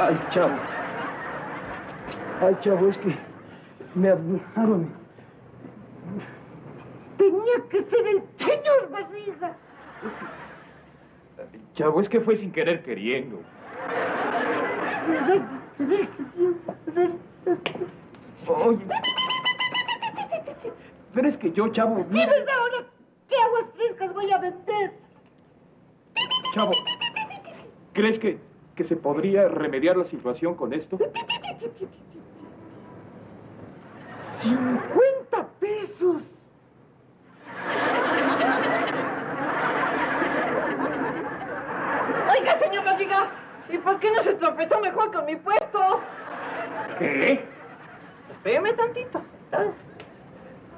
Ay, chavo. Ay, chavo, es que me hablaron. Tenía que ser el señor Barriga. Chavo, es que fue sin querer queriendo. Oye. Pero es que yo, chavo... Sí, ¿verdad? Ahora, ¿qué aguas frescas voy a vender? Chavo, ¿crees que se podría remediar la situación con esto? 50 pesos. Oiga, señor Barriga, ¿y por qué no se tropezó mejor con mi puesto? ¿Qué? Espéreme tantito.